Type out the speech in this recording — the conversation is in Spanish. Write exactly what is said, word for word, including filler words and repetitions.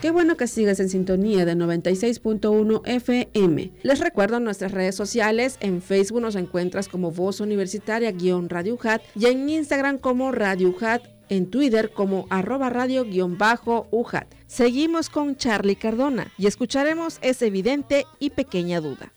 Qué bueno que sigues en sintonía de noventa y seis punto uno F M. Les recuerdo nuestras redes sociales. En Facebook nos encuentras como Voz Universitaria-Radio U J A T y en Instagram como Radio U J A T, en Twitter como arroba radio-U J A T. Seguimos con Charlie Cardona y escucharemos Es evidente y Pequeña duda.